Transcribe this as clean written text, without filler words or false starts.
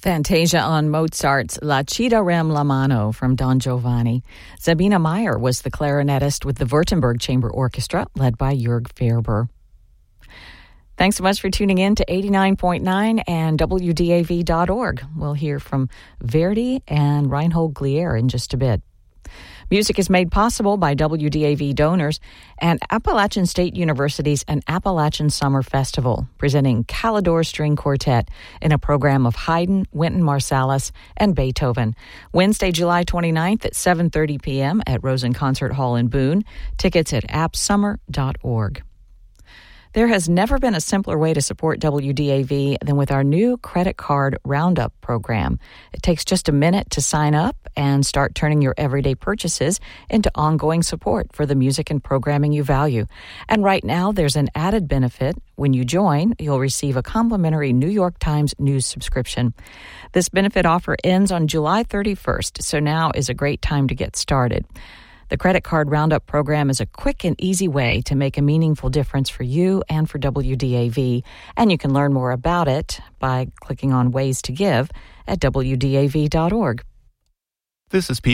Fantasia on Mozart's La Ci darem la mano from Don Giovanni. Sabina Meyer was the clarinetist with the Württemberg Chamber Orchestra, led by Jörg Ferber. Thanks so much for tuning in to 89.9 and WDAV.org. We'll hear from Verdi and Reinhold Glier in just a bit. Music is made possible by WDAV donors and Appalachian State University's An Appalachian Summer Festival, presenting Calidore String Quartet in a program of Haydn, Wynton Marsalis, and Beethoven. Wednesday, July 29th at 7:30 p.m. at Rosen Concert Hall in Boone. Tickets at appsummer.org. There has never been a simpler way to support WDAV than with our new credit card roundup program. It takes just a minute to sign up and start turning your everyday purchases into ongoing support for the music and programming you value. And right now, there's an added benefit. When you join, you'll receive a complimentary New York Times News subscription. This benefit offer ends on July 31st, so now is a great time to get started. The Credit Card Roundup program is a quick and easy way to make a meaningful difference for you and for WDAV, and you can learn more about it by clicking on Ways to Give at WDAV.org. This is